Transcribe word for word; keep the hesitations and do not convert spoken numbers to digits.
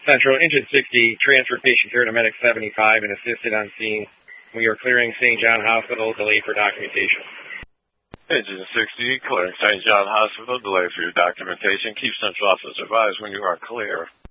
Central, Engine sixty, transferred patient care to Medic seventy-five and assisted on scene. We are clearing Saint John Hospital, delayed for documentation. Engine sixty, clearing Saint John Hospital, delayed for your documentation. Keep Central Office advised when you are clear.